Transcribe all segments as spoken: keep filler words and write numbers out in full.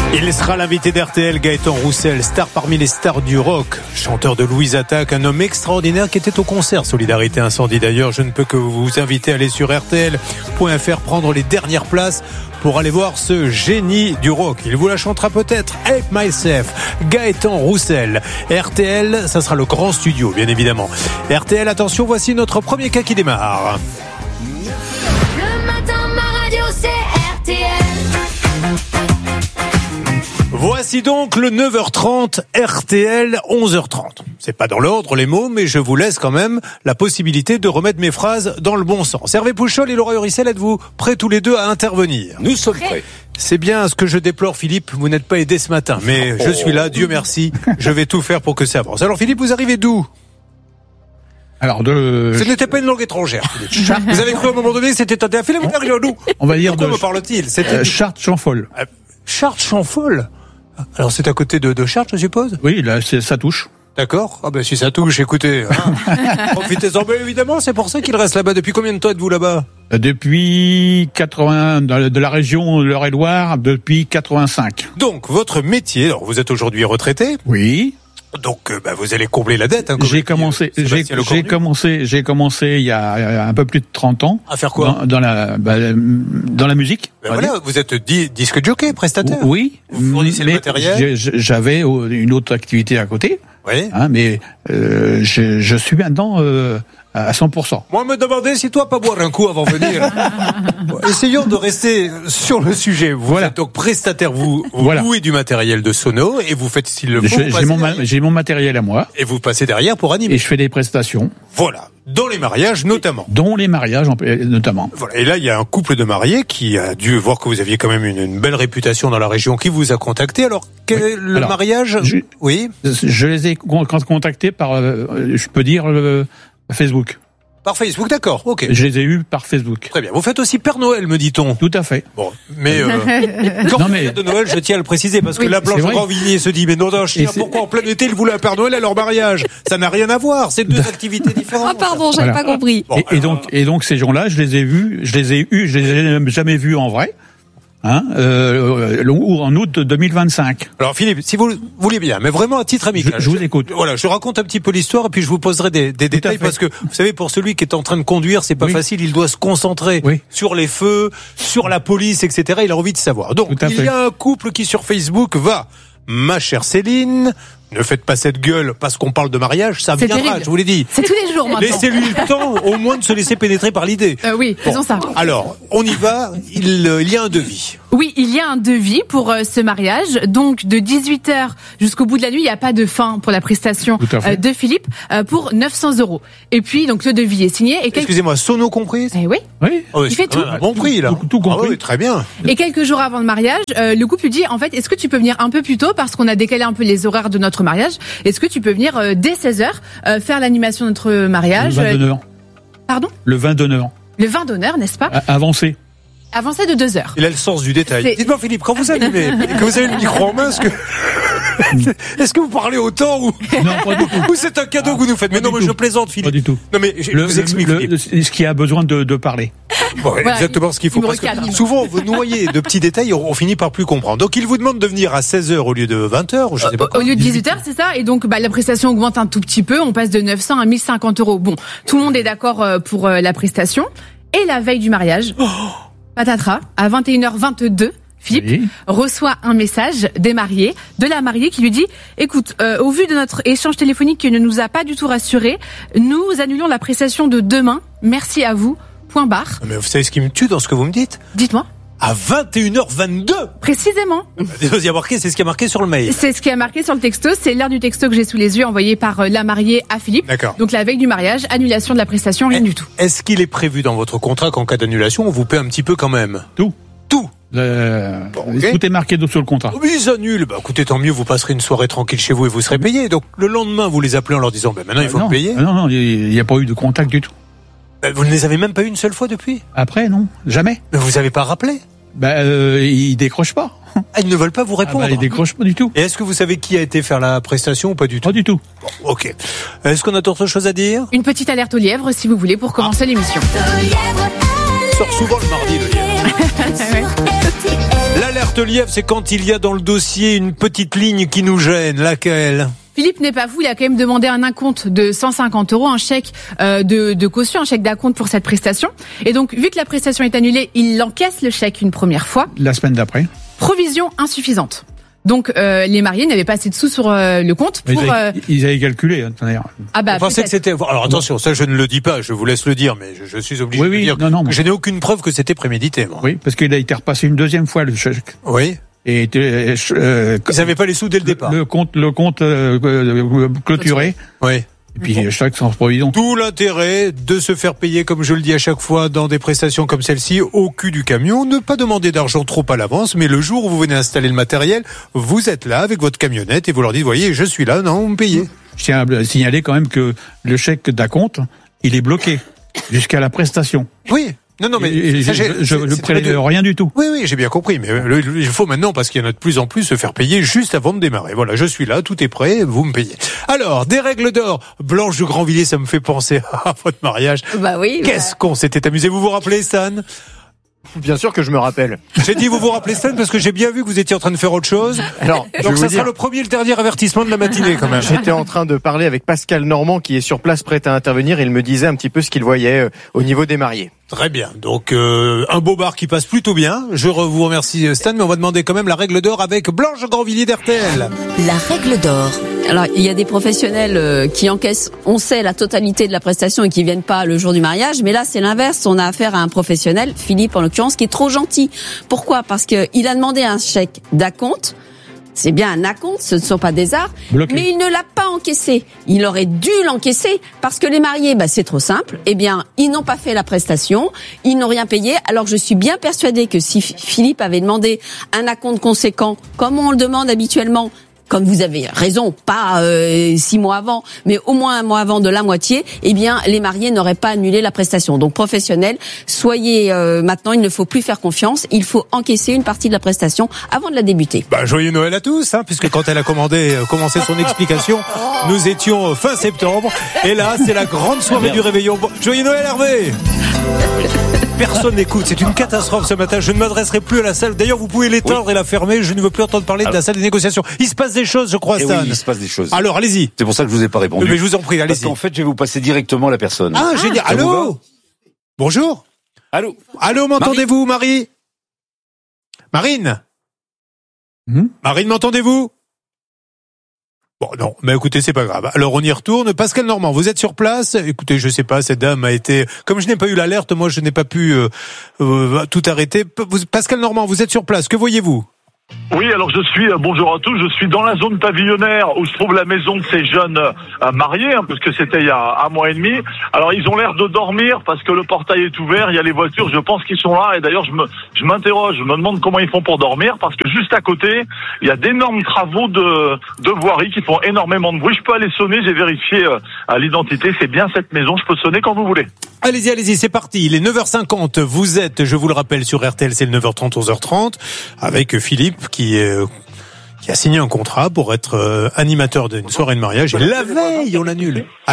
Il sera l'invité d'R T L, Gaëtan Roussel, star parmi les stars du rock, chanteur de Louise Attaque, un homme extraordinaire qui était au concert Solidarité Incendie. D'ailleurs, je ne peux que vous inviter à aller sur R T L point F R, prendre les dernières places pour aller voir ce génie du rock. Il vous la chantera peut-être, Help Myself, Gaëtan Roussel. R T L, ça sera le grand studio, bien évidemment. R T L, attention, voici notre premier cas qui démarre. Le matin, ma radio, c'est R T L. Voici donc le neuf heures trente, R T L, onze heures trente. C'est pas dans l'ordre les mots, mais je vous laisse quand même la possibilité de remettre mes phrases dans le bon sens. Hervé Pouchol et Laura Uricel, êtes-vous prêts tous les deux à intervenir ? Nous sommes prêts. C'est bien ce que je déplore, Philippe, vous n'êtes pas aidé ce matin, mais oh. je suis là, Dieu merci, je vais tout faire pour que ça avance. Alors Philippe, vous arrivez d'où ? Alors de... Ce n'était pas une langue étrangère, Philippe. Vous avez cru à un moment donné que c'était un Philippe, vous arrivez d'où ? On va dire Pourquoi de... me parle-t-il ? C'était euh, Chartres-Champfol. Euh, Chartres-Champfol ? Alors c'est à côté de, de Chartres, je suppose ? Oui, là, c'est, ça touche. D'accord. Ah ben si ça touche, écoutez, hein. Profitez-en. Ben, évidemment, c'est pour ça qu'il reste là-bas. Depuis combien de temps êtes-vous là-bas ? Depuis quatre-vingts, de la région l'Eure-et-Loire, depuis quatre-vingt-cinq. Donc, votre métier, alors vous êtes aujourd'hui retraité ? Oui. Donc, euh, bah, vous allez combler la dette. Hein, j'ai commencé, dit, j'ai, j'ai commencé, j'ai commencé il y a un peu plus de trente ans. À faire quoi ? Dans, dans la, bah, dans la musique. Ben voilà, dire. Vous êtes di- disque jockey, prestataire. Oui. Vous fournissez le matériel. J'avais une autre activité à côté. Oui. Hein, mais euh, je, je suis maintenant euh, à cent pour cent. Moi, me demandais si toi pas boire un coup avant de venir. Bon, essayons de rester sur le sujet. Vous voilà. êtes donc prestataire, vous, vous voilà. louez du matériel de sono et vous faites s'il le faut. Je, j'ai, mon ma, j'ai mon matériel à moi. Et vous passez derrière pour animer. Et je fais des prestations. Voilà. Dans les mariages notamment. Dans les mariages notamment. Voilà. Et là, il y a un couple de mariés qui a dû voir que vous aviez quand même une, une belle réputation dans la région qui vous a contacté. Alors, quel oui. est le Alors, mariage je, Oui. Je les ai contactés par, euh, je peux dire, euh, Facebook. Par Facebook, d'accord, ok. Je les ai eus par Facebook. Très bien. Vous faites aussi Père Noël, me dit-on. Tout à fait. Bon, mais euh, quand non, mais... de Noël, je tiens à le préciser, parce que oui, la Blanche Grandvilliers se dit, mais non, non, je tiens, pourquoi en plein été, il voulait un Père Noël à leur mariage ? Ça n'a rien à voir, c'est deux activités différentes. Ah pardon, j'avais voilà. pas compris. Bon, et, alors... et donc, et donc ces gens-là, je les ai vus, je les ai eus, je les ai jamais vus en vrai. Hein, euh, en août deux mille vingt-cinq. Alors Philippe, si vous voulez bien, mais vraiment à titre amical. Je, je vous écoute. Voilà, je raconte un petit peu l'histoire et puis je vous poserai des, des détails parce que vous savez, pour celui qui est en train de conduire, c'est pas oui. facile. Il doit se concentrer oui. sur les feux, sur la police, et cetera. Il a envie de savoir. Donc il fait. y a un couple qui sur Facebook va, ma chère Céline. Ne faites pas cette gueule parce qu'on parle de mariage, ça c'est viendra, terrible. Je vous l'ai dit. C'est tous les jours maintenant. Laissez-lui le temps au moins de se laisser pénétrer par l'idée. Euh, oui, faisons bon. ça. Alors, on y va, il, il y a un devis. Oui, il y a un devis pour euh, ce mariage. Donc, de dix-huit heures jusqu'au bout de la nuit, il n'y a pas de fin pour la prestation euh, de Philippe euh, pour neuf cents euros. Et puis, donc, le devis est signé. Et quelques... Excusez-moi, sono compris ? Eh oui. Oui. Oh, il fait tout. Un bon prix, là. Tout, tout compris. Ah oui, très bien. Et quelques jours avant le mariage, euh, le couple lui dit, en fait, est-ce que tu peux venir un peu plus tôt parce qu'on a décalé un peu les horaires de notre mariage. Est-ce que tu peux venir euh, dès seize heures euh, faire l'animation de notre mariage ? Le vin d'honneur. Pardon ? Le vin d'honneur. Le vin d'honneur, n'est-ce pas ? Avancé. Avancé de deux heures. Il a le sens du détail. C'est... Dites-moi Philippe, quand vous animez, quand vous avez le micro en main, est-ce que... est-ce que vous parlez autant ou... Non, pas du tout. Ou c'est un cadeau ah, que vous nous faites ? Mais non, mais je plaisante, Philippe. Pas du tout. Non, mais je le, vous explique, le, Philippe. Le, ce qui a besoin de, de parler. Bon, voilà, exactement ce qu'il faut. Parce que souvent, vous noyez de petits détails, on finit par plus comprendre. Donc, il vous demande de venir à seize heures au lieu de vingt heures, ou je sais pas. Au lieu de dix-huit heures, c'est ça. Et donc, bah, la prestation augmente un tout petit peu. On passe de neuf cents à mille cinquante euros. Bon, tout le monde est d'accord pour la prestation. Et la veille du mariage, oh patatras, à vingt et une heures vingt-deux, Philippe oui. reçoit un message des mariés, de la mariée qui lui dit « Écoute, euh, au vu de notre échange téléphonique qui ne nous a pas du tout rassurés, nous annulons la prestation de demain. Merci à vous. Point barre. » Mais vous savez ce qui me tue dans ce que vous me dites ? Dites-moi. À vingt et une heures vingt-deux. Précisément. Il y a marqué, c'est ce qui a marqué sur le mail. C'est ce qui a marqué sur le texto. C'est l'heure du texto que j'ai sous les yeux, envoyé par la mariée à Philippe. D'accord. Donc la veille du mariage, annulation de la prestation, rien est, du tout. Est-ce qu'il est prévu dans votre contrat qu'en cas d'annulation, on vous paie un petit peu quand même ? Tout. Tout. Euh, bon, okay. Tout est marqué sur le contrat. Oui, ils annulent. Bah, écoutez, tant mieux, vous passerez une soirée tranquille chez vous et vous serez payé. Donc le lendemain, vous les appelez en leur disant, ben bah, maintenant il faut euh, non, me payer. Non, non, il n'y a pas eu de contact du tout. Bah, vous ne les avez même pas eu une seule fois depuis ? Après, non, jamais. Mais vous n'avez pas rappelé ? Ben, euh, ils décrochent pas. Ah, ils ne veulent pas vous répondre. Ah bah, ils décrochent pas du tout. Et est-ce que vous savez qui a été faire la prestation ou pas du tout ? Pas du tout. Bon, ok. Est-ce qu'on a d'autres choses à dire ? Une petite alerte au lièvre, si vous voulez, pour commencer ah. l'émission. Il sort souvent le mardi, le lièvre. L'alerte lièvre, c'est quand il y a dans le dossier une petite ligne qui nous gêne. Laquelle ? Philippe n'est pas fou, il a quand même demandé un acompte de cent cinquante euros, un chèque euh, de, de caution, un chèque d'acompte pour cette prestation. Et donc, vu que la prestation est annulée, il encaisse le chèque une première fois. La semaine d'après. Provision insuffisante. Donc, euh, les mariés n'avaient pas assez de sous sur euh, le compte pour... Ils avaient, euh... ils avaient calculé, hein, d'ailleurs. Ah bah, On pensait que c'était... Alors attention, ça je ne le dis pas, je vous laisse le dire, mais je, je suis obligé oui, de oui, dire non, non, que je n'ai aucune preuve que c'était prémédité. Moi. Oui, parce qu'il a été repassé une deuxième fois, le chèque. Oui. Et était, euh, Ils n'avaient pas les sous dès le départ. Le compte, le compte euh, euh, clôturé. Oui. Et puis chaque sans provision. Tout l'intérêt de se faire payer, comme je le dis à chaque fois, dans des prestations comme celle-ci, au cul du camion. Ne pas demander d'argent trop à l'avance, mais le jour où vous venez installer le matériel, vous êtes là avec votre camionnette et vous leur dites, voyez, je suis là, non, vous me payez. Je tiens à signaler quand même que le chèque d'acompte, il est bloqué jusqu'à la prestation. Oui. Non, non, mais et, ça, je ne prélève rien du tout. Oui, oui, j'ai bien compris. Mais le, le, il faut maintenant, parce qu'il y en a de plus en plus, se faire payer juste avant de démarrer. Voilà, je suis là, tout est prêt, vous me payez. Alors, des règles d'or. Blanche de Grandvilliers, ça me fait penser à votre mariage. Bah oui. Qu'est-ce bah... qu'on s'était amusé. Vous vous rappelez, Stan ? Bien sûr que je me rappelle. J'ai dit vous vous rappelez Stan parce que j'ai bien vu que vous étiez en train de faire autre chose. Alors, donc ça sera dire... le premier et le dernier avertissement de la matinée quand même. J'étais en train de parler avec Pascal Normand qui est sur place prêt à intervenir. Il me disait un petit peu ce qu'il voyait euh, au niveau des mariés. Très bien. Donc euh, un beau bar qui passe plutôt bien. Je vous remercie Stan, mais on va demander quand même la règle d'or avec Blanche Grandvilliers d'R T L. La règle d'or. Alors, il y a des professionnels qui encaissent, on sait, la totalité de la prestation et qui viennent pas le jour du mariage. Mais là, c'est l'inverse. On a affaire à un professionnel, Philippe en l'occurrence, qui est trop gentil. Pourquoi ? Parce que il a demandé un chèque d'acompte. C'est bien un acompte, ce ne sont pas des arts. Bloqué. Mais il ne l'a pas encaissé. Il aurait dû l'encaisser parce que les mariés, bah, c'est trop simple. Eh bien, ils n'ont pas fait la prestation, ils n'ont rien payé. Alors, je suis bien persuadée que si Philippe avait demandé un acompte conséquent, comme on le demande habituellement, comme vous avez raison, pas euh, six mois avant, mais au moins un mois avant de la moitié, eh bien, les mariés n'auraient pas annulé la prestation. Donc, professionnels, soyez euh, maintenant, il ne faut plus faire confiance, il faut encaisser une partie de la prestation avant de la débuter. Bah, joyeux Noël à tous, hein, puisque quand elle a commandé, euh, commencé son explication, nous étions fin septembre, et là, c'est la grande soirée du réveillon. Joyeux Noël, Hervé! Personne n'écoute, c'est une catastrophe ce matin. Je ne m'adresserai plus à la salle. D'ailleurs, vous pouvez l'éteindre oui. et la fermer. Je ne veux plus entendre parler Alors, de la salle des négociations. Il se passe des choses, je crois, Stan. Oui, il se passe des choses. Alors, allez-y. C'est pour ça que je vous ai pas répondu. Mais je vous en prie, allez-y. Parce qu'en fait, je vais vous passer directement la personne. Ah, ah génial. Allô. Bonjour. Allô. Allô, m'entendez-vous, Marie? Marine. Hmm Marine, m'entendez-vous? Bon, non, mais écoutez, c'est pas grave. Alors, on y retourne. Pascal Normand, vous êtes sur place. Écoutez, je sais pas, cette dame a été... Comme je n'ai pas eu l'alerte, moi, je n'ai pas pu euh, euh, tout arrêter. Pascal Normand, vous êtes sur place. Que voyez-vous ? Oui, alors je suis, euh, bonjour à tous, je suis dans la zone pavillonnaire où se trouve la maison de ces jeunes euh, mariés, hein, parce que c'était il y a un mois et demi. Alors ils ont l'air de dormir parce que le portail est ouvert, il y a les voitures, je pense qu'ils sont là, et d'ailleurs je me, je m'interroge, je me demande comment ils font pour dormir, parce que juste à côté, il y a d'énormes travaux de, de voirie qui font énormément de bruit. Je peux aller sonner, j'ai vérifié euh, à l'identité, c'est bien cette maison, je peux sonner quand vous voulez. Allez-y, allez-y, c'est parti. Il est neuf heures cinquante. Vous êtes, je vous le rappelle, sur R T L, c'est le neuf heures trente, onze heures trente, avec Philippe qui, euh, qui a signé un contrat pour être euh, animateur d'une soirée de mariage. Et la veille, on l'annule. Allô ?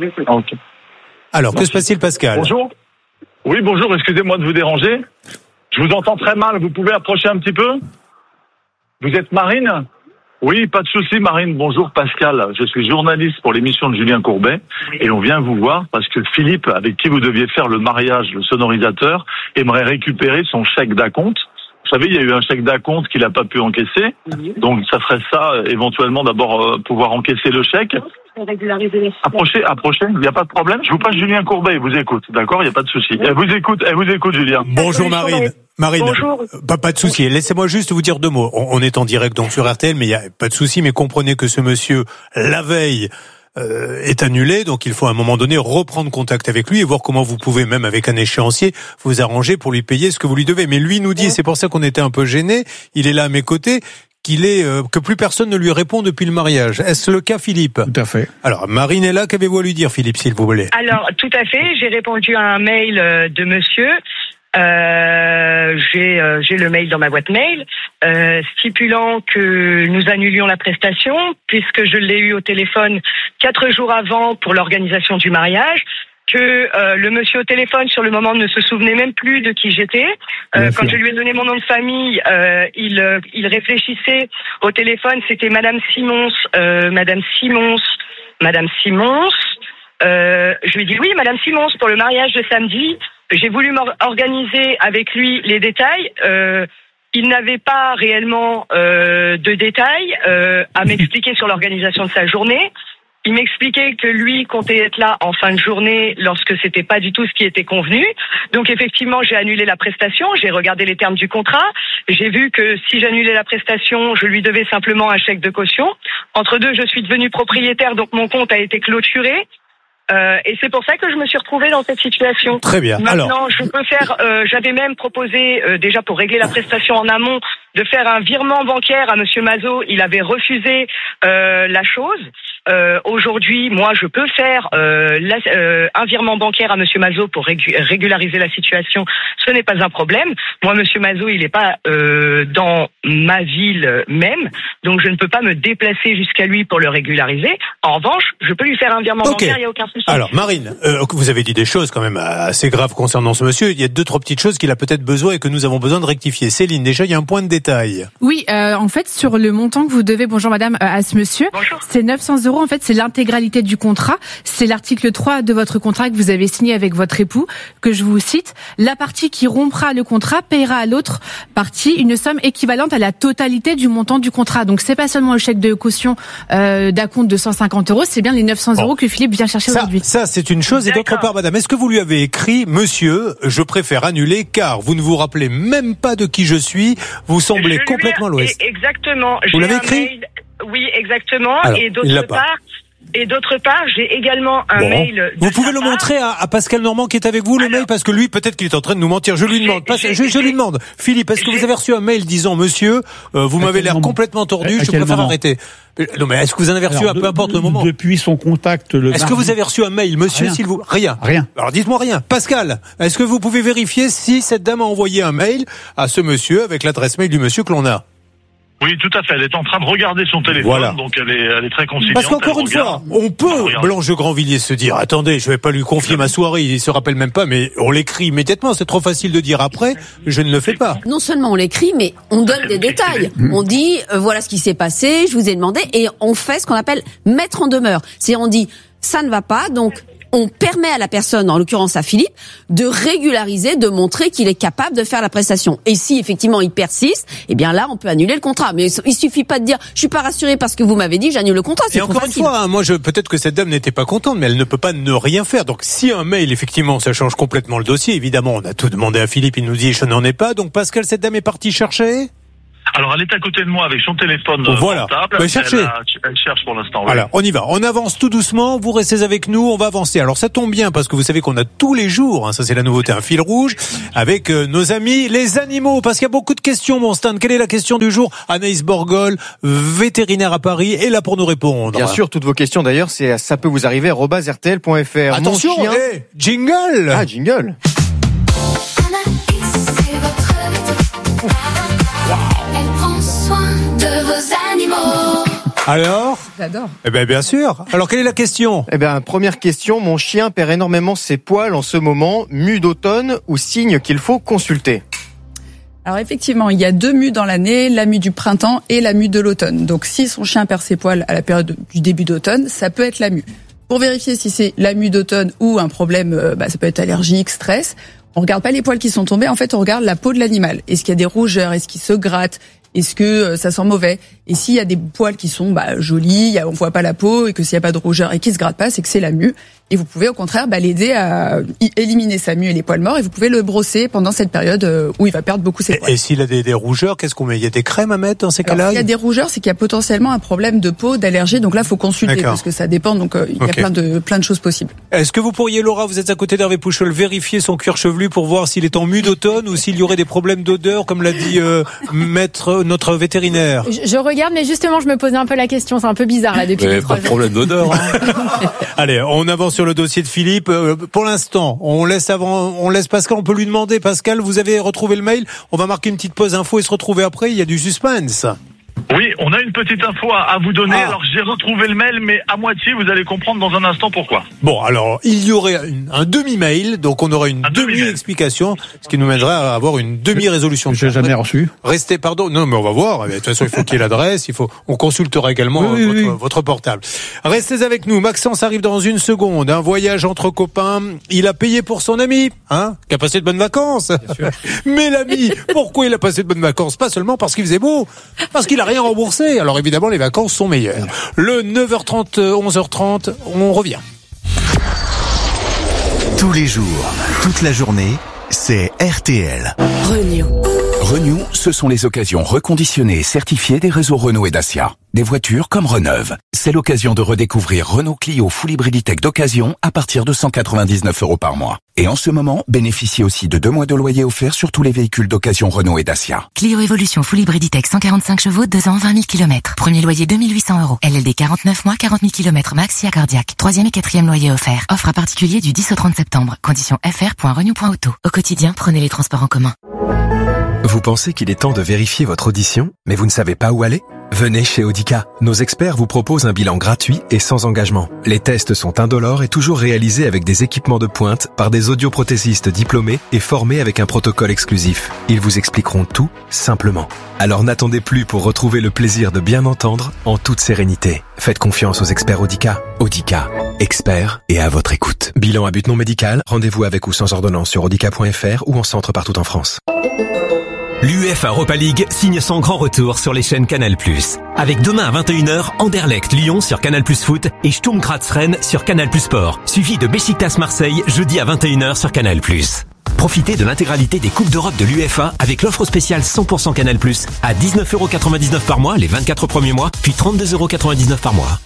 Alors, que se passe-t-il, Pascal ? Bonjour. Oui, bonjour, excusez-moi de vous déranger. Je vous entends très mal, vous pouvez approcher un petit peu ? Vous êtes Marine ? Oui, pas de souci, Marine. Bonjour, Pascal. Je suis journaliste pour l'émission de Julien Courbet et on vient vous voir parce que Philippe, avec qui vous deviez faire le mariage, le sonorisateur, aimerait récupérer son chèque d'acompte. Vous savez, il y a eu un chèque d'acompte qu'il n'a pas pu encaisser. Donc, ça ferait ça, éventuellement, d'abord, euh, pouvoir encaisser le chèque. Approchez, approchez, il n'y a pas de problème. Je vous passe Julien Courbet, il vous écoute, d'accord? Il n'y a pas de souci. Elle vous écoute, elle vous écoute, Julien. Bonjour Marine. Marine, Bonjour. Pas, pas de souci. Laissez-moi juste vous dire deux mots. On, on est en direct donc sur R T L, mais il n'y a pas de souci. Mais comprenez que ce monsieur, la veille, euh, est annulé. Donc il faut à un moment donné reprendre contact avec lui et voir comment vous pouvez, même avec un échéancier, vous arranger pour lui payer ce que vous lui devez. Mais lui nous dit, et c'est pour ça qu'on était un peu gênés, il est là à mes côtés, qu'il est euh, que plus personne ne lui répond depuis le mariage. Est-ce le cas, Philippe? Tout à fait. Alors, Marine est là. Qu'avez-vous à lui dire, Philippe, s'il vous plaît? Alors, tout à fait. J'ai répondu à un mail de monsieur. Euh, j'ai, euh, j'ai le mail dans ma boîte mail, euh, stipulant que nous annulions la prestation, puisque je l'ai eu au téléphone quatre jours avant pour l'organisation du mariage. que euh, le monsieur au téléphone sur le moment ne se souvenait même plus de qui j'étais. Euh, quand je lui ai donné mon nom de famille, euh, il euh, il réfléchissait au téléphone. C'était Madame Simons, euh, Madame Simons, Madame Simons. Euh, je lui ai dit oui, Madame Simons, pour le mariage de samedi. J'ai voulu m'organiser avec lui les détails. Euh, il n'avait pas réellement euh, de détails euh, à m'expliquer sur l'organisation de sa journée. Il m'expliquait que lui comptait être là en fin de journée lorsque c'était pas du tout ce qui était convenu. Donc effectivement, j'ai annulé la prestation, j'ai regardé les termes du contrat, j'ai vu que si j'annulais la prestation, je lui devais simplement un chèque de caution. Entre deux, je suis devenue propriétaire, donc mon compte a été clôturé. Euh, et c'est pour ça que je me suis retrouvée dans cette situation. Très bien. Maintenant, Alors, je peux faire. Euh, j'avais même proposé euh, déjà pour régler la prestation en amont de faire un virement bancaire à Monsieur Mazot. Il avait refusé euh, la chose. Euh, aujourd'hui, moi, je peux faire euh, la, euh, un virement bancaire à Monsieur Mazot pour régu- régulariser la situation. Ce n'est pas un problème. Moi, Monsieur Mazot, il n'est pas euh, dans ma ville même, donc je ne peux pas me déplacer jusqu'à lui pour le régulariser. En revanche, je peux lui faire un virement Ok. bancaire. Il n'y a aucun souci. alors Marine, euh, vous avez dit des choses quand même assez graves concernant ce monsieur. Il y a deux, trois petites choses qu'il a peut-être besoin et que nous avons besoin de rectifier. Céline, déjà, il y a un point de détail. Oui, euh, en fait, sur le montant que vous devez, bonjour madame, euh, à ce monsieur, Bonjour. c'est neuf cents euros. En fait, c'est l'intégralité du contrat. C'est l'article trois de votre contrat que vous avez signé avec votre époux, que je vous cite. La partie qui rompra le contrat paiera à l'autre partie une somme équivalente à la totalité du montant du contrat. Donc, c'est pas seulement le chèque de caution euh, d'acompte de cent cinquante euros, c'est bien les neuf cents Bon. euros que Philippe vient chercher Ça, aujourd'hui. ça c'est une chose. Et d'autre D'accord. part, madame, est-ce que vous lui avez écrit, monsieur, je préfère annuler car vous ne vous rappelez même pas de qui je suis, vous semblez Je lui ai- complètement à l'ouest. Exactement. Vous J'ai l'avez un écrit mail- Oui, exactement. Alors, et il l'a d'autre pas. part, et d'autre part, j'ai également un Bon. mail. de Vous pouvez sa le part. montrer à, à Pascal Normand qui est avec vous, le Alors- mail, parce que lui, peut-être qu'il est en train de nous mentir. Je lui J'ai- demande. Pas- j'ai- je, je lui j'ai- demande. Philippe, est-ce que vous j'ai- avez reçu un mail disant, monsieur, euh, vous À m'avez quel l'air moment complètement tordu, À je quel préfère moment arrêter. Euh, Non, mais est-ce que vous en avez reçu Alors, un, peu de- importe le de- moment? Depuis son contact le Est-ce que mardi- vous avez reçu un mail, monsieur, Rien. s'il vous Rien. Rien. Alors dites-moi rien. Pascal, est-ce que vous pouvez vérifier si cette dame a envoyé un mail à ce monsieur avec l'adresse mail du monsieur que l'on a? Oui, tout à fait. Elle est en train de regarder son téléphone, Voilà. donc elle est, elle est très conciliante. Parce qu'encore elle une fois, regarde. on peut, Regarde. Blanche de Grandvilliers, se dire, attendez, je vais pas lui confier ma soirée, il se rappelle même pas, mais on l'écrit immédiatement, c'est trop facile de dire après, je ne le fais pas. Non seulement on l'écrit, mais on donne des détails. On dit, euh, voilà ce qui s'est passé, je vous ai demandé, et on fait ce qu'on appelle mettre en demeure. C'est-à-dire on dit, ça ne va pas, donc on permet à la personne, en l'occurrence à Philippe, de régulariser, de montrer qu'il est capable de faire la prestation. Et si effectivement il persiste, eh bien là on peut annuler le contrat. Mais il suffit pas de dire, je suis pas rassuré parce que vous m'avez dit, j'annule le contrat. C'est Et trop encore une facile. fois, hein, moi, je, peut-être que cette dame n'était pas contente, mais elle ne peut pas ne rien faire. Donc, si un mail, effectivement, ça change complètement le dossier, évidemment, on a tout demandé à Philippe, il nous dit, je n'en ai pas. Donc, Pascal, cette dame est partie chercher? Alors, elle est à côté de moi avec son téléphone Oh, voilà. portable. Mais cherchez. Elle, a- elle cherche pour l'instant. Oui. Alors, on y va. On avance tout doucement. Vous restez avec nous. On va avancer. Alors, ça tombe bien parce que vous savez qu'on a tous les jours, hein, ça c'est la nouveauté, un fil rouge avec euh, nos amis les animaux. Parce qu'il y a beaucoup de questions, mon Stan. Quelle est la question du jour? Anaïs Borgol, vétérinaire à Paris, est là pour nous répondre. Bien sûr, toutes vos questions d'ailleurs, c'est à ça peut vous arriver arobase r t l point f r. Attention, Mon chien... hey, jingle. Ah, jingle. Anaïs, c'est votre vétérinaire. Elle prend soin de vos animaux. Alors? J'adore. Eh ben, bien sûr. Alors, quelle est la question? Eh bien, première question, mon chien perd énormément ses poils en ce moment, mue d'automne ou signe qu'il faut consulter? Alors effectivement, il y a deux mues dans l'année, la mue du printemps et la mue de l'automne. Donc si son chien perd ses poils à la période du début d'automne, ça peut être la mue. Pour vérifier si c'est la mue d'automne ou un problème, euh, bah, ça peut être allergique, stress, on regarde pas les poils qui sont tombés, en fait on regarde la peau de l'animal. Est-ce qu'il y a des rougeurs, est-ce qu'il se gratte, est-ce que euh, ça sent mauvais? Et s'il y a des poils qui sont bah, jolis, y a, on voit pas la peau et que s'il y a pas de rougeur et qui se gratte pas, c'est que c'est la mue. Et vous pouvez au contraire bah, l'aider à y- éliminer sa mue et les poils morts et vous pouvez le brosser pendant cette période euh, où il va perdre beaucoup ses poils. Et, et s'il a des, des rougeurs, qu'est-ce qu'on met? Il y a des crèmes à mettre dans ces Alors, cas-là? s'il y a des rougeurs, c'est qu'il y a potentiellement un problème de peau, d'allergie. Donc là, faut consulter D'accord. parce que ça dépend. Donc euh, il y a Ok. plein de plein de choses possibles. Est-ce que vous pourriez, Laura, vous êtes à côté d'Hervé Pouchol, vérifier son cuir chevelu pour voir s'il est en mue d'automne ou s'il y aurait des problèmes d'odeur, comme l'a dit euh, maître notre vétérinaire? Je, je regarde, mais justement, je me posais un peu la question. C'est un peu bizarre là depuis deux, trois pas de jours. problème d'odeur. Hein. Allez, on avance sur le dossier de Philippe. Euh, pour l'instant, on laisse avant, on laisse Pascal. On peut lui demander, Pascal, vous avez retrouvé le mail? On va marquer une petite pause info et se retrouver après. Il y a du suspense. Oui, on a une petite info à, à vous donner. Ah. Alors j'ai retrouvé le mail, mais à moitié, vous allez comprendre dans un instant pourquoi. Bon, alors, il y aurait une- un demi-mail, donc on aurait une Un demi-mail. demi-explication, ce qui nous mènerait à avoir une demi-résolution. J'ai jamais reçu. Restez, pardon, non, mais on va voir. De toute façon, il faut qu'il y ait l'adresse, il faut, on consultera également Oui, oui, votre, oui. votre portable. Restez avec nous. Maxence arrive dans une seconde. Un voyage entre copains. Il a payé pour son ami, hein, qui a passé de bonnes vacances. Mais l'ami, pourquoi il a passé de bonnes vacances? Pas seulement parce qu'il faisait beau, parce qu'il a rien remboursé. Alors évidemment, les vacances sont meilleures. Le neuf heures trente, onze heures trente, on revient. Tous les jours, toute la journée, c'est R T L. Renew. Renew, ce sont les occasions reconditionnées et certifiées des réseaux Renault et Dacia. Des voitures comme Reneuve. C'est l'occasion de redécouvrir Renault Clio Full Hybrid E-Tech d'occasion à partir de cent quatre-vingt-dix-neuf euros par mois. Et en ce moment, bénéficiez aussi de deux mois de loyer offerts sur tous les véhicules d'occasion Renault et Dacia. Clio Evolution Full Hybrid E-Tech cent quarante-cinq chevaux, deux ans, vingt mille kilomètres. Premier loyer deux mille huit cents euros. L L D quarante-neuf mois, quarante mille kilomètres max, S I A cardiaque. Troisième et quatrième loyer offert. Offre à particulier du dix au trente septembre. Conditions f r point renew point auto. Au quotidien, prenez les transports en commun. Vous pensez qu'il est temps de vérifier votre audition, mais vous ne savez pas où aller? Venez chez Audica. Nos experts vous proposent un bilan gratuit et sans engagement. Les tests sont indolores et toujours réalisés avec des équipements de pointe par des audioprothésistes diplômés et formés avec un protocole exclusif. Ils vous expliqueront tout simplement. Alors n'attendez plus pour retrouver le plaisir de bien entendre en toute sérénité. Faites confiance aux experts Audica. Audica, experts et à votre écoute. Bilan à but non médical, rendez-vous avec ou sans ordonnance sur audica point f r ou en centre partout en France. L'UEFA Europa League signe son grand retour sur les chaînes Canal plus. Avec demain à vingt et une heures, Anderlecht Lyon sur Canal plus Foot et Sturm Graz Rennes sur Canal plus Sport. Suivi de Beşiktaş Marseille jeudi à vingt et une heures sur Canal plus. Profitez de l'intégralité des Coupes d'Europe de l'UEFA avec l'offre spéciale cent pour cent Canal plus à dix-neuf euros quatre-vingt-dix-neuf par mois les vingt-quatre premiers mois, puis trente-deux euros quatre-vingt-dix-neuf par mois.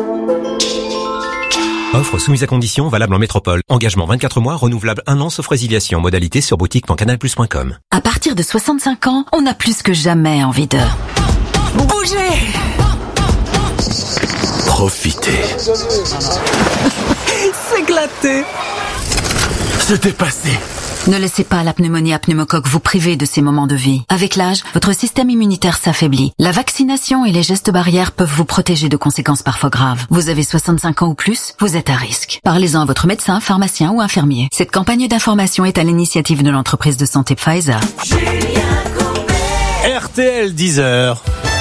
Offre soumise à conditions, valable en métropole. Engagement vingt-quatre mois, renouvelable un an sauf résiliation. Modalité sur boutique point canal plus point com. À partir de soixante-cinq ans, on a plus que jamais envie de bouger. Profitez. S'éclater. Se dépasser. Ne laissez pas la pneumonie à pneumocoque vous priver de ces moments de vie. Avec l'âge, votre système immunitaire s'affaiblit. La vaccination et les gestes barrières peuvent vous protéger de conséquences parfois graves. Vous avez soixante-cinq ans ou plus, vous êtes à risque. Parlez-en à votre médecin, pharmacien ou infirmier. Cette campagne d'information est à l'initiative de l'entreprise de santé Pfizer. R T L dix heures.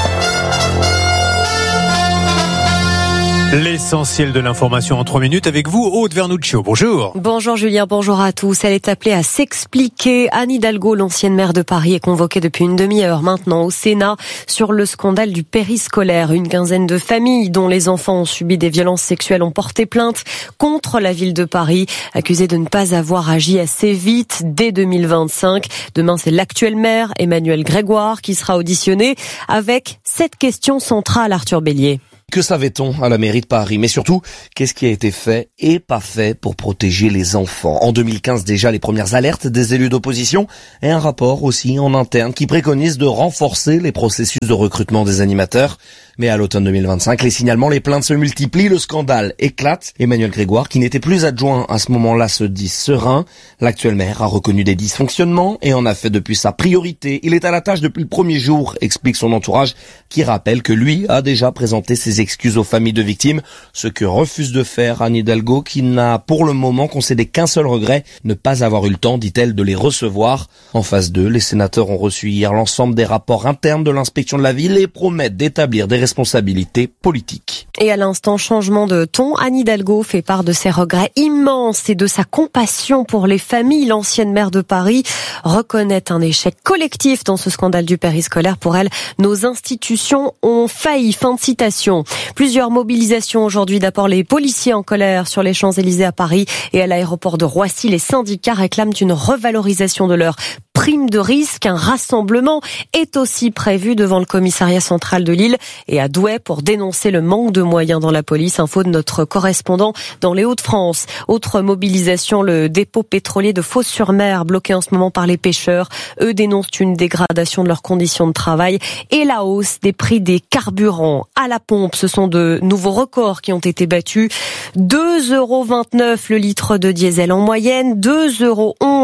L'essentiel de l'information en trois minutes avec vous, Aude Vernuccio. Bonjour. Bonjour Julien, bonjour à tous. Elle est appelée à s'expliquer. Anne Hidalgo, l'ancienne maire de Paris, est convoquée depuis une demi-heure maintenant au Sénat sur le scandale du périscolaire. Une quinzaine de familles dont les enfants ont subi des violences sexuelles ont porté plainte contre la ville de Paris, accusée de ne pas avoir agi assez vite dès deux mille vingt-cinq. Demain, c'est l'actuel maire, Emmanuel Grégoire, qui sera auditionné avec cette question centrale, Arthur Bélier. Que savait-on à la mairie de Paris? Mais surtout, qu'est-ce qui a été fait et pas fait pour protéger les enfants? En deux mille quinze, déjà, les premières alertes des élus d'opposition et un rapport aussi en interne qui préconise de renforcer les processus de recrutement des animateurs. Mais à l'automne deux mille vingt-cinq, les signalements, les plaintes se multiplient, le scandale éclate. Emmanuel Grégoire, qui n'était plus adjoint à ce moment-là, se dit serein. L'actuel maire a reconnu des dysfonctionnements et en a fait depuis sa priorité. Il est à la tâche depuis le premier jour, explique son entourage, qui rappelle que lui a déjà présenté ses excuses aux familles de victimes, ce que refuse de faire Anne Hidalgo, qui n'a pour le moment concédé qu'un seul regret, ne pas avoir eu le temps, dit-elle, de les recevoir. En phase deux, les sénateurs ont reçu hier l'ensemble des rapports internes de l'inspection de la ville et promettent d'établir des responsabilités politiques. Et à l'instant, changement de ton, Anne Hidalgo fait part de ses regrets immenses et de sa compassion pour les familles. L'ancienne maire de Paris reconnaît un échec collectif dans ce scandale du périscolaire. Pour elle, nos institutions ont failli. Fin de citation. Plusieurs mobilisations aujourd'hui. D'abord, les policiers en colère sur les Champs-Élysées à Paris et à l'aéroport de Roissy. Les syndicats réclament une revalorisation de leur prime de risque. Un rassemblement est aussi prévu devant le commissariat central de Lille et à Douai pour dénoncer le manque de moyens dans la police. Info de notre correspondant dans les Hauts-de-France. Autre mobilisation, le dépôt pétrolier de Fos-sur-Mer, bloqué en ce moment par les pêcheurs. Eux dénoncent une dégradation de leurs conditions de travail et la hausse des prix des carburants. À la pompe, ce sont de nouveaux records qui ont été battus. deux euros vingt-neuf le litre de diesel en moyenne, deux euros onze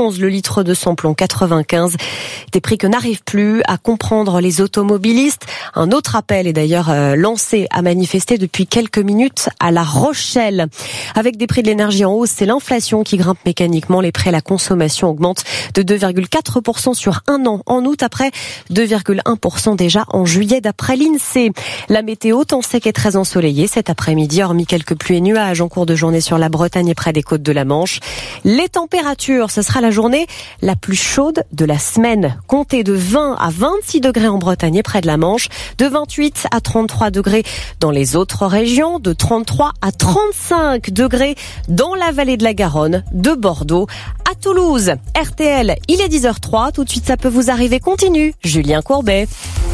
onze le litre de samplon quatre-vingt-quinze. Des prix que n'arrivent plus à comprendre les automobilistes. Un autre appel est d'ailleurs lancé à manifester depuis quelques minutes à La Rochelle. Avec des prix de l'énergie en hausse, c'est l'inflation qui grimpe mécaniquement. Les prix à la consommation augmentent de deux virgule quatre pour cent sur un an en août, après deux virgule un pour cent déjà en juillet d'après l'INSEE. La météo, temps sec et très ensoleillé cet après-midi, hormis quelques pluies et nuages en cours de journée sur la Bretagne et près des côtes de la Manche. Les températures, ce sera la journée la plus chaude de la semaine. Comptez de vingt à vingt-six degrés en Bretagne et près de la Manche, de vingt-huit à trente-trois degrés dans les autres régions, de trente-trois à trente-cinq degrés dans la vallée de la Garonne, de Bordeaux à Toulouse. R T L, il est dix heures zéro trois, tout de suite ça peut vous arriver, continue. Julien Courbet.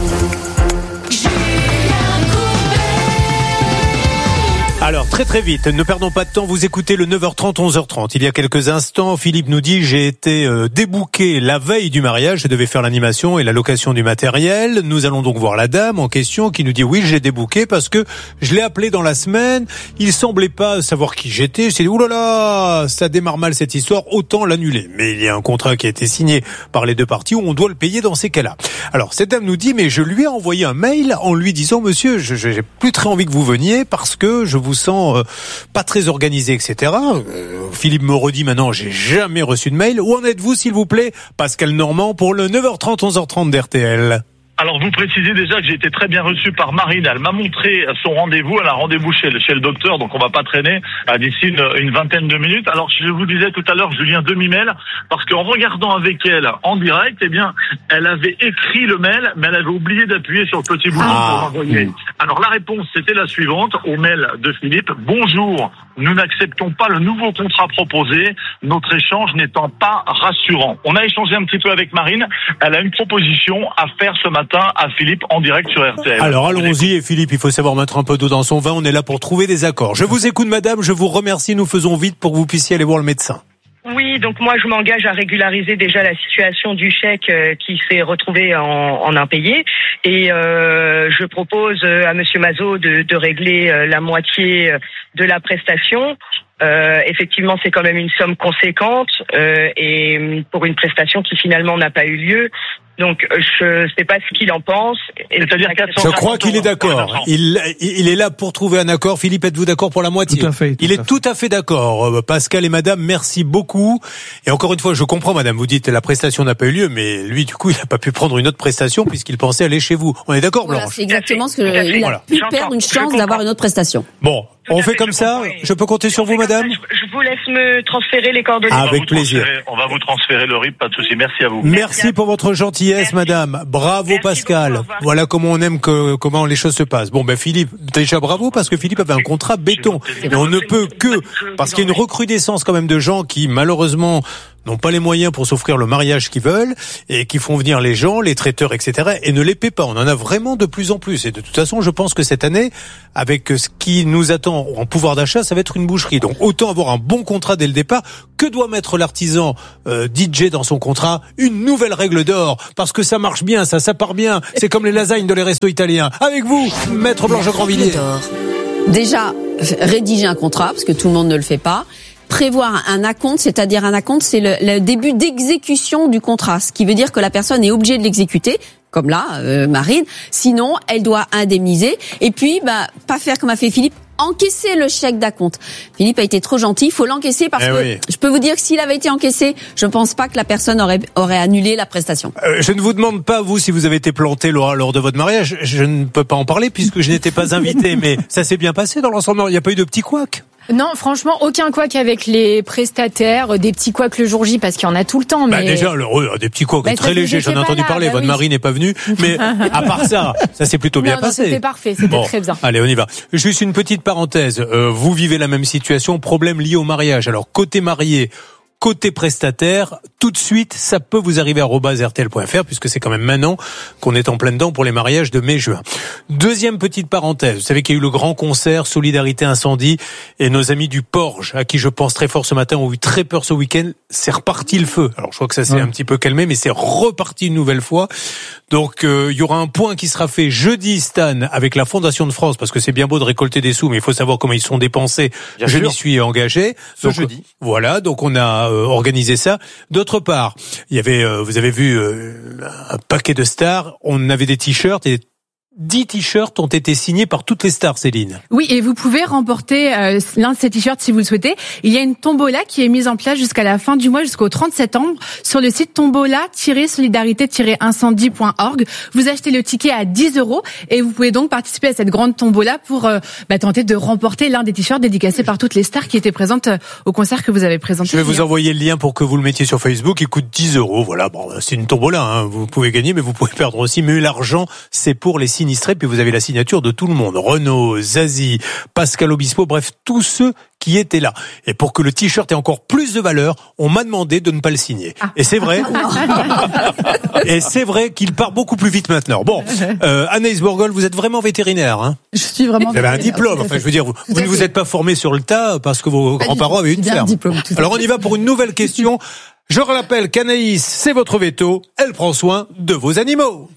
Alors, très très vite, ne perdons pas de temps, vous écoutez le neuf heures trente, onze heures trente. Il y a quelques instants, Philippe nous dit, j'ai été euh, débooké la veille du mariage, je devais faire l'animation et la location du matériel. Nous allons donc voir la dame en question qui nous dit, oui, j'ai débooké parce que je l'ai appelé dans la semaine, il semblait pas savoir qui j'étais. J'ai dit, oulala, ça démarre mal cette histoire, autant l'annuler. Mais il y a un contrat qui a été signé par les deux parties où on doit le payer dans ces cas-là. Alors, cette dame nous dit, mais je lui ai envoyé un mail en lui disant, monsieur, je, j'ai plus très envie que vous veniez parce que je vous sens euh, pas très organisé, et cetera. Euh, Philippe me redit maintenant, j'ai jamais reçu de mail. Où en êtes-vous, s'il vous plaît, Pascal Normand, pour le neuf heures trente, onze heures trente d'R T L? Alors, vous précisez déjà que j'ai été très bien reçu par Marine. Elle m'a montré son rendez-vous. Elle a un rendez-vous chez le, chez le docteur, donc on va pas traîner euh, d'ici une, une vingtaine de minutes. Alors, je vous disais tout à l'heure, Julien, demi-mail, parce qu'en regardant avec elle en direct, eh bien, elle avait écrit le mail, mais elle avait oublié d'appuyer sur le petit bouton ah. pour envoyer. Alors, la réponse, c'était la suivante, au mail de Philippe. Bonjour, nous n'acceptons pas le nouveau contrat proposé, notre échange n'étant pas rassurant. On a échangé un petit peu avec Marine. Elle a une proposition à faire ce matin à Philippe en direct sur R T L. Alors allons-y, et Philippe, il faut savoir mettre un peu d'eau dans son vin, on est là pour trouver des accords. Je vous écoute madame, je vous remercie, nous faisons vite pour que vous puissiez aller voir le médecin. Oui, donc moi je m'engage à régulariser déjà la situation du chèque euh, qui s'est retrouvé en, en impayé et euh, je propose à monsieur Mazot de, de régler euh, la moitié de la prestation. Euh, effectivement, c'est quand même une somme conséquente euh, et pour une prestation qui finalement n'a pas eu lieu. Donc, je sais pas ce qu'il en pense. C'est-à-dire Je crois qu'il est d'accord. Il, il est là pour trouver un accord. Philippe, êtes-vous d'accord pour la moitié? Tout à fait. Tout il à est fait. tout à fait d'accord. Pascal et madame, merci beaucoup. Et encore une fois, je comprends madame, vous dites la prestation n'a pas eu lieu, mais lui, du coup, il n'a pas pu prendre une autre prestation puisqu'il pensait aller chez vous. On est d'accord, Blanche? Voilà, c'est exactement ce que il a Voilà. pu perdre une chance d'avoir une autre prestation. Bon. On fait comme ça. Je peux compter sur vous, madame? Je vous laisse me transférer les coordonnées. Avec plaisir. On va vous transférer le R I P, pas de souci. Merci à vous. Merci pour votre gentillesse, madame. Bravo, Pascal. Voilà comment on aime que, comment les choses se passent. Bon, ben, Philippe, déjà bravo parce que Philippe avait un contrat béton. Et on ne peut que, parce qu'il y a une recrudescence quand même de gens qui, malheureusement, n'ont pas les moyens pour s'offrir le mariage qu'ils veulent et qui font venir les gens, les traiteurs, et cetera et ne les paient pas. On en a vraiment de plus en plus. Et de toute façon, je pense que cette année, avec ce qui nous attend en pouvoir d'achat, ça va être une boucherie. Donc autant avoir un bon contrat dès le départ. Que doit mettre l'artisan euh, D J dans son contrat? Une nouvelle règle d'or. Parce que ça marche bien, ça, ça part bien. C'est comme les lasagnes dans les restos italiens. Avec vous, Maître Blanche Grandvilliers. Déjà, rédiger un contrat, parce que tout le monde ne le fait pas. Prévoir un acompte, c'est-à-dire un acompte, c'est le, le début d'exécution du contrat, ce qui veut dire que la personne est obligée de l'exécuter, comme là, euh, Marine, sinon elle doit indemniser, et puis bah pas faire comme a fait Philippe, encaisser le chèque d'acompte. Philippe a été trop gentil, il faut l'encaisser parce eh que oui. je peux vous dire que s'il avait été encaissé, je ne pense pas que la personne aurait, aurait annulé la prestation. Euh, je ne vous demande pas, vous, si vous avez été planté lors, lors de votre mariage, je ne peux pas en parler puisque je n'étais pas invité, mais ça s'est bien passé dans l'ensemble, il n'y a pas eu de petits couacs? Non, franchement, aucun couac avec les prestataires, des petits couacs le jour J parce qu'il y en a tout le temps. Mais... Bah déjà, le, euh, des petits couacs bah, très légers, j'en ai entendu là, parler. bah Votre oui. mari n'est pas venu, mais à part ça, ça s'est plutôt bien non, non, passé. C'était parfait, c'était bon, très bien. Allez, on y va. Juste une petite parenthèse. Euh, vous vivez la même situation, problème lié au mariage. Alors côté marié, côté prestataire, tout de suite, ça peut vous arriver à arobase r t l point f r puisque c'est quand même maintenant qu'on est en plein dedans pour les mariages de mai-juin. Deuxième petite parenthèse, vous savez qu'il y a eu le grand concert Solidarité Incendie et nos amis du Porge, à qui je pense très fort ce matin, ont eu très peur ce week-end. C'est reparti le feu. Alors je crois que ça s'est ouais. un petit peu calmé, mais c'est reparti une nouvelle fois. Donc euh, il y aura un point qui sera fait jeudi, Stan, avec la Fondation de France, parce que c'est bien beau de récolter des sous, mais il faut savoir comment ils sont dépensés. Bien Je sûr. m'y suis engagé. Ce donc, jeudi. Voilà, donc on a euh, organisé ça. D'autre part, il y avait, euh, vous avez vu euh, un paquet de stars. On avait des t-shirts et dix t-shirts ont été signés par toutes les stars, Céline. Oui, et vous pouvez remporter euh, l'un de ces t-shirts si vous le souhaitez. Il y a une tombola qui est mise en place jusqu'à la fin du mois, jusqu'au trente septembre, sur le site tombola tiret solidarité tiret incendie point org. Vous achetez le ticket à dix euros et vous pouvez donc participer à cette grande tombola pour euh, bah, tenter de remporter l'un des t-shirts dédicacés par toutes les stars qui étaient présentes au concert que vous avez présenté. Je vais vous envoyer le lien pour que vous le mettiez sur Facebook. Il coûte dix euros. Voilà, bon, c'est une tombola. Hein. Vous pouvez gagner, mais vous pouvez perdre aussi. Mais l'argent, c'est pour les signes. Puis vous avez la signature de tout le monde. Renaud, Zazie, Pascal Obispo, bref, tous ceux qui étaient là. Et pour que le t-shirt ait encore plus de valeur, on m'a demandé de ne pas le signer. Ah. Et c'est vrai. Et c'est vrai qu'il part beaucoup plus vite maintenant. Bon, euh, Anaïs Bourgol, vous êtes vraiment vétérinaire, hein? Je suis vraiment. Vous avez un diplôme. Enfin, je veux dire, vous, vous ne vous êtes pas formé sur le tas parce que vos grands-parents avaient une ferme. Diplôme, Alors on y va pour une nouvelle question. Je rappelle qu'Anaïs, c'est votre veto. Elle prend soin de vos animaux.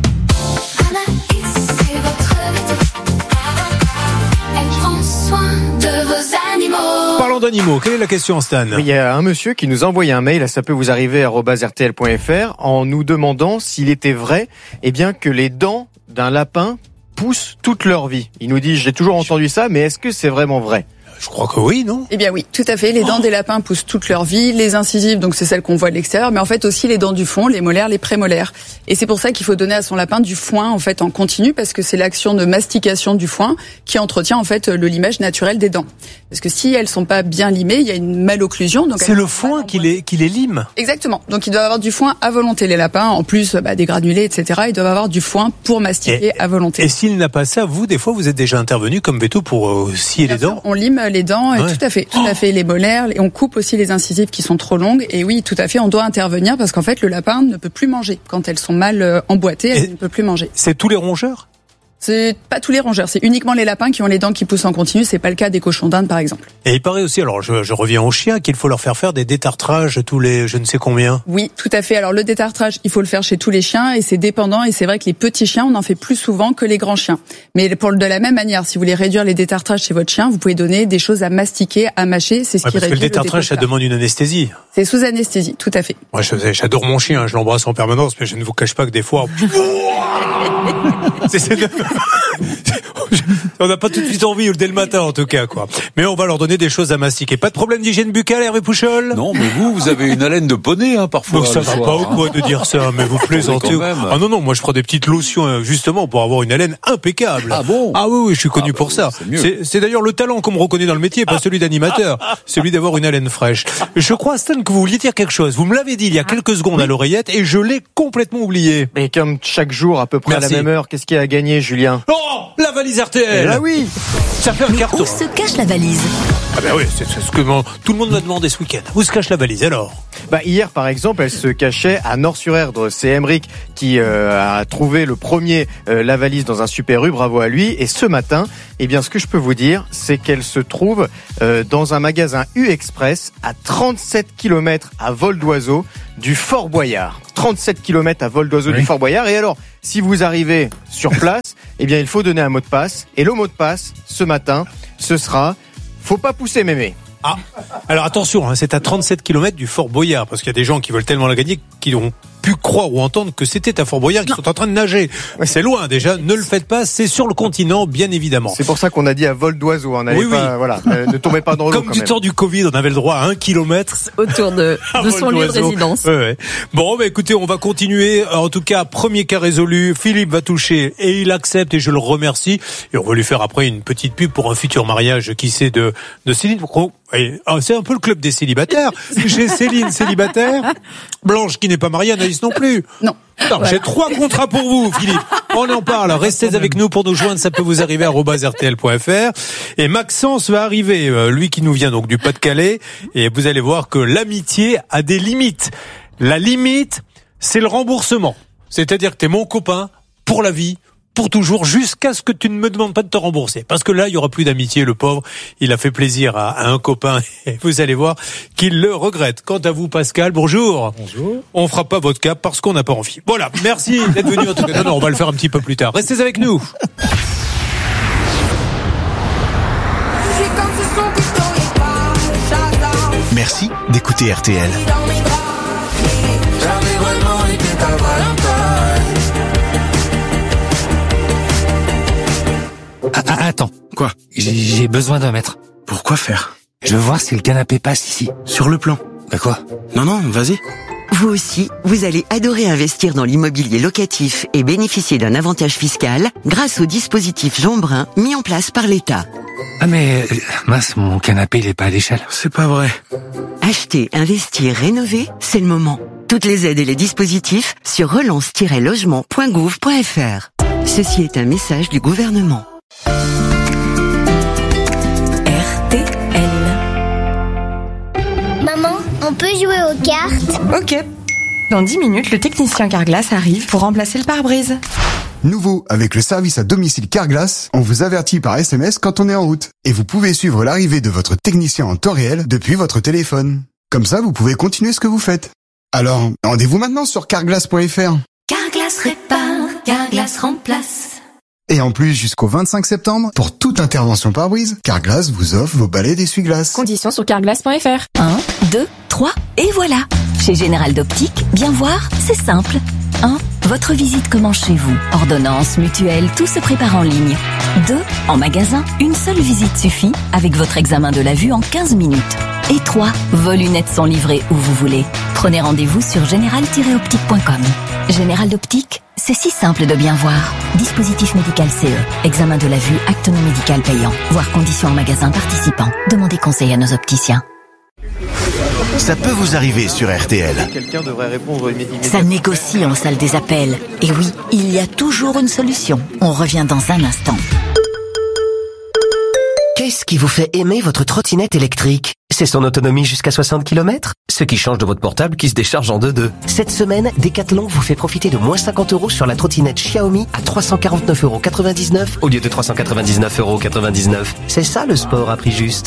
Parlons d'animaux. Quelle est la question, Stan? Il y a un monsieur qui nous a envoyé un mail, ça peut vous arriver, arobase r t l point f r, en nous demandant s'il était vrai, eh bien, que les dents d'un lapin poussent toute leur vie. Il nous dit, j'ai toujours entendu ça, mais est-ce que c'est vraiment vrai? Je crois que oui, non? Eh bien oui, tout à fait. Les dents des lapins poussent toute leur vie. Les incisives, donc c'est celles qu'on voit de l'extérieur, mais en fait aussi les dents du fond, les molaires, les prémolaires. Et c'est pour ça qu'il faut donner à son lapin du foin en fait en continu, parce que c'est l'action de mastication du foin qui entretient en fait le limage naturel des dents. Parce que si elles sont pas bien limées, il y a une malocclusion. Donc c'est le foin qui les qui les lime. Exactement. Donc ils doivent avoir du foin à volonté les lapins. En plus, bah, des granulés, et cetera. Ils doivent avoir du foin pour mastiquer et, à volonté. Et s'il n'a pas ça, vous des fois vous êtes déjà intervenu comme veto pour euh, scier les dents. On lime les dents, ouais. tout à fait, tout à fait, les molaires, et on coupe aussi les incisives qui sont trop longues. Et oui, tout à fait, on doit intervenir parce qu'en fait, le lapin ne peut plus manger quand elles sont mal emboîtées. Elles et ne peut plus manger. C'est tous les rongeurs? C'est pas tous les rongeurs, c'est uniquement les lapins qui ont les dents qui poussent en continu. C'est pas le cas des cochons d'Inde, par exemple. Et il paraît aussi, alors je, je reviens aux chiens, qu'il faut leur faire faire des détartrages tous les je ne sais combien. Oui, tout à fait. Alors le détartrage, il faut le faire chez tous les chiens et c'est dépendant. Et c'est vrai que les petits chiens, on en fait plus souvent que les grands chiens. Mais pour de la même manière, si vous voulez réduire les détartrages chez votre chien, vous pouvez donner des choses à mastiquer, à mâcher. C'est ce ouais, qui réduit réduit le détartrage. Ça demande une anesthésie. C'est sous anesthésie, tout à fait. Moi, j'adore mon chien, je l'embrasse en permanence, mais je ne vous cache pas que des fois. c'est, c'est de... On n'a pas tout de suite envie dès le matin en tout cas quoi. Mais on va leur donner des choses à mastiquer. Pas de problème d'hygiène buccale, Hervé Pouchol? Non, mais vous, vous avez une haleine de poney hein, parfois. Donc ça va pas ou quoi de dire ça? Mais vous plaisantez. Ah non non, moi je prends des petites lotions justement pour avoir une haleine impeccable. Ah bon? Ah oui oui, je suis connu ah, pour bah, ça. C'est, c'est, c'est d'ailleurs le talent qu'on me reconnaît dans le métier, pas celui d'animateur, celui d'avoir une haleine fraîche. Je crois Stan que vous vouliez dire quelque chose. Vous me l'avez dit il y a quelques secondes à l'oreillette et je l'ai complètement oublié. Mais comme chaque jour à peu près Merci. À la même heure, qu'est-ce qu'il y a à gagner, Julien? Oh, la valise R T L. Ah oui. Ça fait un carton. Où se cache la valise? Ah ben oui, c'est, c'est ce que tout le monde m'a demandé ce week-end. Où se cache la valise alors? Bah hier par exemple, elle se cachait à Nord-sur-Erdre. C'est Emeric qui euh, a trouvé le premier euh, la valise dans un Super U. Bravo à lui. Et ce matin, eh bien ce que je peux vous dire, c'est qu'elle se trouve euh, dans un magasin U-Express à trente-sept kilomètres à vol d'oiseau du Fort Boyard. trente-sept kilomètres à vol d'oiseau oui. du Fort Boyard. Et alors, si vous arrivez sur place, eh bien il faut donner un mot de passe. Et le mot de passe, ce matin, ce sera « Faut pas pousser mémé ». Ah, alors attention, hein, c'est à trente-sept kilomètres du Fort Boyard, parce qu'il y a des gens qui veulent tellement la gagner qu'ils ont pu croire ou entendre que c'était à Fort Boyard qu'ils sont en train de nager. C'est loin déjà, ne le faites pas, c'est sur le continent, bien évidemment. C'est pour ça qu'on a dit à vol d'oiseau, on n'allait oui, pas, oui. voilà, euh, ne tombez pas dans l'eau. Comme quand du même. temps du Covid, on avait le droit à un kilomètre autour de, de son lieu de résidence. Ouais, ouais. Bon, bah écoutez, on va continuer. En tout cas, premier cas résolu, Philippe va toucher et il accepte et je le remercie. Et on va lui faire après une petite pub pour un futur mariage, qui sait, de, de Céline. C'est un peu le club des célibataires. J'ai Céline célibataire, Blanche qui n'est pas mariée, Anaïs non plus. Non. Non, voilà. J'ai trois contrats pour vous, Philippe. On en parle. Restez avec nous pour nous joindre. Ça peut vous arriver à arobase r t l point f r. Et Maxence va arriver, lui qui nous vient donc du Pas-de-Calais. Et vous allez voir que l'amitié a des limites. La limite, c'est le remboursement. C'est-à-dire que t'es mon copain pour la vie, pour toujours, jusqu'à ce que tu ne me demandes pas de te rembourser. Parce que là, il y aura plus d'amitié, le pauvre. Il a fait plaisir à, à un copain et vous allez voir qu'il le regrette. Quant à vous, Pascal, bonjour. Bonjour. On fera pas votre cap parce qu'on n'a pas envie. Voilà, merci d'être venu en tout cas. Non, non, on va le faire un petit peu plus tard. Restez avec nous. Merci d'écouter R T L. Ah, ah, attends. Quoi? J'ai, j'ai besoin d'un mètre. Pourquoi faire? Je veux voir si le canapé passe ici. Sur le plan. Bah quoi? Non, non, vas-y. Vous aussi, vous allez adorer investir dans l'immobilier locatif et bénéficier d'un avantage fiscal grâce au dispositif Jeanbrun mis en place par l'État. Ah mais, euh, mince, mon canapé il est pas à l'échelle. C'est pas vrai. Acheter, investir, rénover, c'est le moment. Toutes les aides et les dispositifs sur relance tiret logement point gouv point f r. Ceci est un message du gouvernement. R T L. Maman, on peut jouer aux cartes? Ok. Dans dix minutes, le technicien Carglass arrive pour remplacer le pare-brise. Nouveau, avec le service à domicile Carglass, on vous avertit par S M S quand on est en route. Et vous pouvez suivre l'arrivée de votre technicien en temps réel depuis votre téléphone. Comme ça, vous pouvez continuer ce que vous faites. Alors, rendez-vous maintenant sur carglass point f r. Carglass répare, Carglass remplace. Et en plus, jusqu'au vingt-cinq septembre, pour toute intervention pare-brise, Carglass vous offre vos balais d'essuie-glace. Conditions sur carglass point f r. un, deux, trois, et voilà. Chez Général d'Optique, bien voir, c'est simple. un. Votre visite commence chez vous. Ordonnance, mutuelle, tout se prépare en ligne. deux. En magasin, une seule visite suffit avec votre examen de la vue en quinze minutes. Et trois. Vos lunettes sont livrées où vous voulez. Prenez rendez-vous sur général tiret optique point com. Général d'Optique, c'est si simple de bien voir. Dispositif médical C E. Examen de la vue, acte non médical payant. Voir conditions en magasin participant. Demandez conseil à nos opticiens. Ça peut vous arriver sur R T L. Quelqu'un devrait répondre immédiatement. Ça négocie en salle des appels. Et oui, il y a toujours une solution. On revient dans un instant. Qu'est-ce qui vous fait aimer votre trottinette électrique? C'est son autonomie jusqu'à soixante kilomètres? Ce qui change de votre portable qui se décharge en deux deux. Cette semaine, Decathlon vous fait profiter de moins cinquante euros sur la trottinette Xiaomi à trois cent quarante-neuf euros quatre-vingt-dix-neuf au lieu de trois cent quatre-vingt-dix-neuf euros quatre-vingt-dix-neuf. C'est ça le sport à prix juste.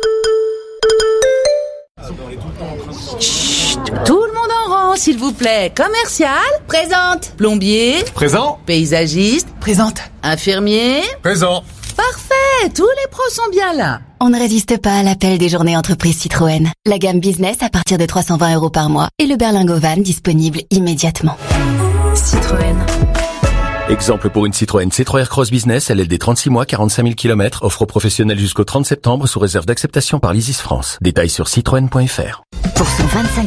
Chut, tout le monde en rang, s'il vous plaît. Commercial, présente. Plombier, présent. Paysagiste, présente. Infirmier, présent. Parfait, tous les pros sont bien là. On ne résiste pas à l'appel des journées entreprises Citroën. La gamme business à partir de trois cent vingt euros par mois et le berlingot van disponible immédiatement. Citroën. Exemple pour une Citroën C trois R Cross Business, L L D trente-six mois, quarante-cinq mille kilomètres, offre aux professionnels jusqu'au trente septembre sous réserve d'acceptation par l'Isis France. Détails sur citroën point f r. Pour son vingt-cinq